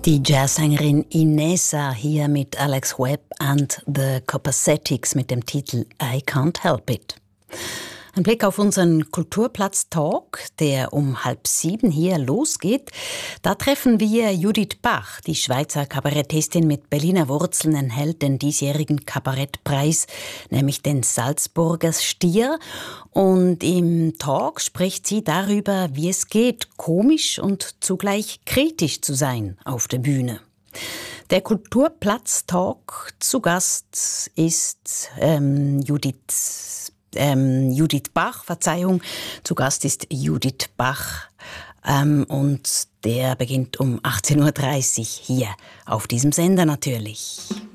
Die Jazzsängerin Inessa hier mit Alex Webb and the Copacetic mit dem Titel I Can't Help It. Ein Blick auf unseren Kulturplatz-Talk, der um 6:30 hier losgeht. Da treffen wir Judith Bach, die Schweizer Kabarettistin mit Berliner Wurzeln, enthält den diesjährigen Kabarettpreis, nämlich den Salzburger Stier. Und im Talk spricht sie darüber, wie es geht, komisch und zugleich kritisch zu sein auf der Bühne. Der Kulturplatz-Talk zu Gast ist Judith Bach, zu Gast ist Judith Bach und der beginnt um 18:30 Uhr hier auf diesem Sender natürlich.